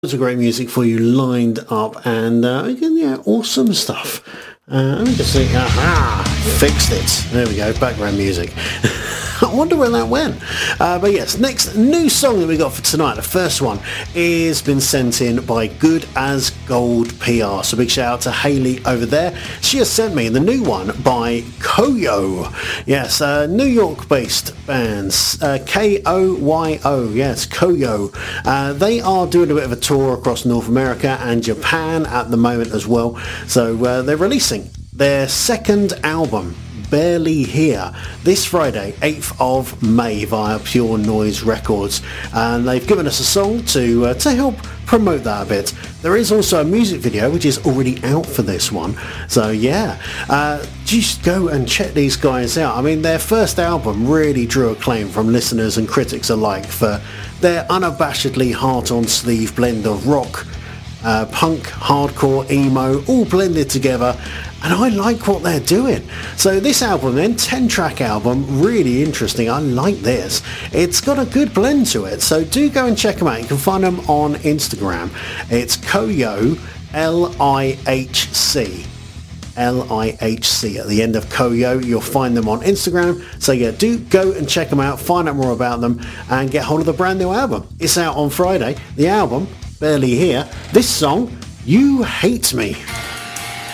Loads of great music for you lined up, and again, yeah, awesome stuff. Let me just see. Aha! Fixed it. There we go. Background music. I wonder where that went. But yes, next new song that we got for tonight. The first one is been sent in by Good as Gold PR. So big shout out to Hayley over there. She has sent me the new one by Koyo. Yes, New York-based bands. Koyo. Yes, Koyo. They are doing a bit of a tour across North America and Japan at the moment as well. So they're releasing their second album, Barely Here, this Friday, 8th of May via Pure Noise Records, and they've given us a song to help promote that a bit. There is also a music video which is already out for this one, so yeah, just go and check these guys out. I mean, their first album really drew acclaim from listeners and critics alike for their unabashedly heart-on-sleeve blend of rock, punk, hardcore, emo, all blended together, and I like what they're doing. So this album then, 10-track album, really interesting. I like this. It's got a good blend to it, so do go and check them out. You can find them on Instagram. It's Koyo, L-I-H-C. L-I-H-C at the end of Koyo. You'll find them on Instagram. So yeah, do go and check them out, find out more about them, and get hold of the brand new album. It's out on Friday. The album, Barely Here. This song, You Hate Me.